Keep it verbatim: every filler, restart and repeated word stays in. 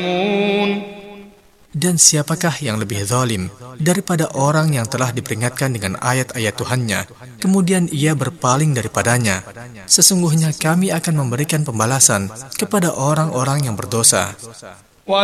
Dan siapakah yang lebih zalim daripada orang yang telah diperingatkan dengan ayat-ayat Tuhannya, kemudian ia berpaling daripadanya? Sesungguhnya kami akan memberikan pembalasan kepada orang-orang yang berdosa.